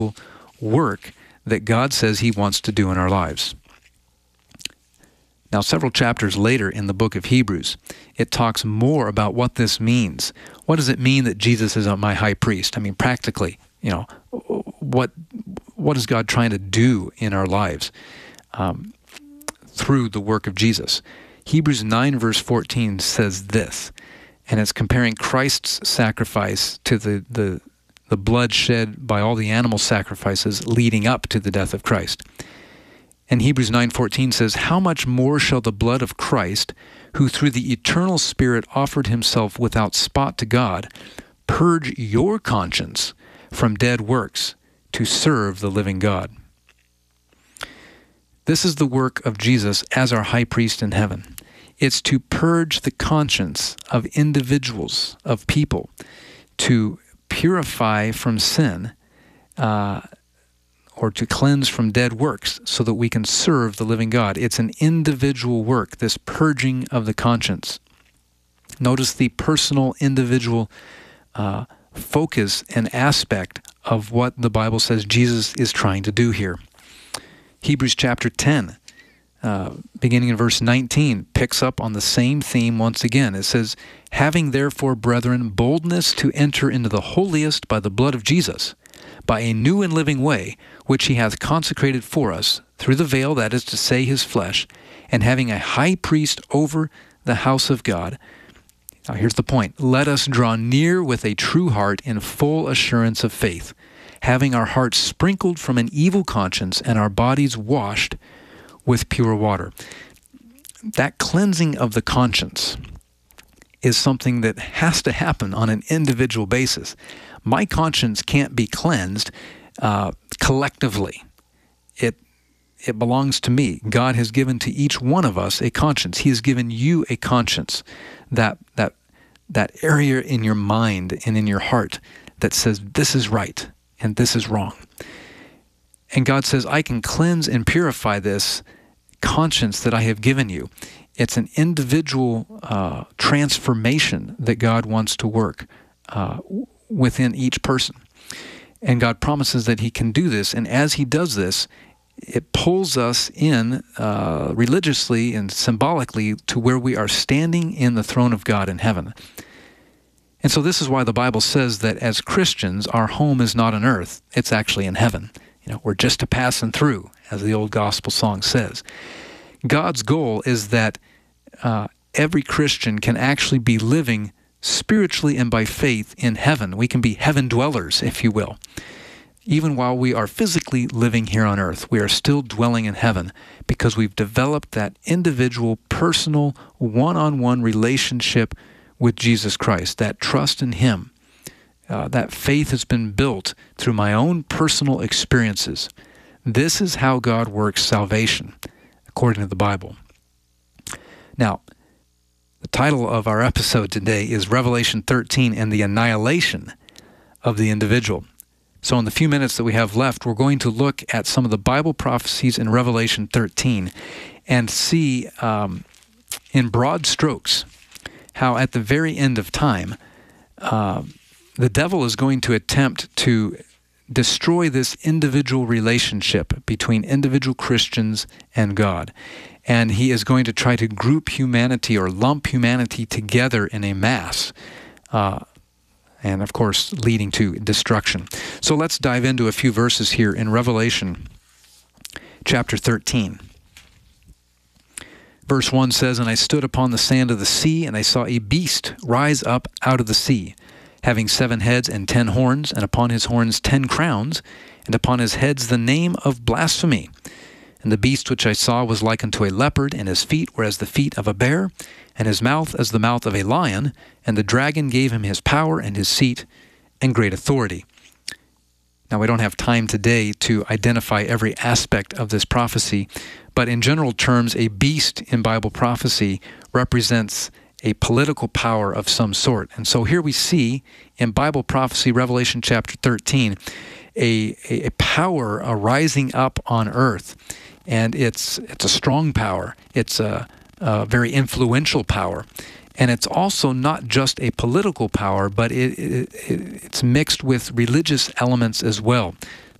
work that God says he wants to do in our lives. Now, several chapters later in the book of Hebrews, it talks more about what this means. What does it mean that Jesus is my high priest? I mean, practically, what is God trying to do in our lives through the work of Jesus? Hebrews 9 verse 14 says this, and it's comparing Christ's sacrifice to the blood shed by all the animal sacrifices leading up to the death of Christ. And Hebrews 9:14 says, "How much more shall the blood of Christ, who through the eternal Spirit offered himself without spot to God, purge your conscience from dead works to serve the living God?" This is the work of Jesus as our high priest in heaven. It's to purge the conscience of individuals, of people, to purify from sin, or to cleanse from dead works so that we can serve the living God. It's an individual work, this purging of the conscience. Notice the personal, individual focus and aspect of what the Bible says Jesus is trying to do here. Hebrews chapter 10, beginning in verse 19, picks up on the same theme once again. It says, "Having therefore, brethren, boldness to enter into the holiest by the blood of Jesus, by a new and living way, which he hath consecrated for us, through the veil, that is to say, his flesh, and having a high priest over the house of God." Now here's the point. "Let us draw near with a true heart in full assurance of faith, having our hearts sprinkled from an evil conscience and our bodies washed with pure water." That cleansing of the conscience is something that has to happen on an individual basis. My conscience can't be cleansed collectively. It belongs to me. God has given to each one of us a conscience. He has given you a conscience, that area in your mind and in your heart that says this is right and this is wrong. And God says, I can cleanse and purify this conscience that I have given you. It's an individual transformation that God wants to work within each person. And God promises that he can do this. And as he does this, it pulls us in religiously and symbolically to where we are standing in the throne of God in heaven. And so this is why the Bible says that as Christians, our home is not on earth, it's actually in heaven. We're just a passing through, as the old gospel song says. God's goal is that every Christian can actually be living spiritually and by faith in heaven. We can be heaven dwellers, if you will. Even while we are physically living here on earth, we are still dwelling in heaven because we've developed that individual, personal, one-on-one relationship with Jesus Christ, that trust in him. That faith has been built through my own personal experiences. This is how God works salvation, according to the Bible. Now, the title of our episode today is Revelation 13 and the Annihilation of the Individual. So in the few minutes that we have left, we're going to look at some of the Bible prophecies in Revelation 13 and see in broad strokes how at the very end of time, the devil is going to attempt to destroy this individual relationship between individual Christians and God. And he is going to try to group humanity or lump humanity together in a mass, and of course leading to destruction. So let's dive into a few verses here in Revelation chapter 13. Verse 1 says, "And I stood upon the sand of the sea, and I saw a beast rise up out of the sea, having 7 heads and 10 horns, and upon his horns 10 crowns, and upon his heads the name of blasphemy. And the beast which I saw was like unto a leopard, and his feet were as the feet of a bear, and his mouth as the mouth of a lion. And the dragon gave him his power and his seat and great authority." Now, we don't have time today to identify every aspect of this prophecy, but in general terms, a beast in Bible prophecy represents a political power of some sort. And so here we see in Bible prophecy, Revelation chapter 13, a power arising up on earth. And it's a strong power. It's a very influential power. And it's also not just a political power, but it's mixed with religious elements as well.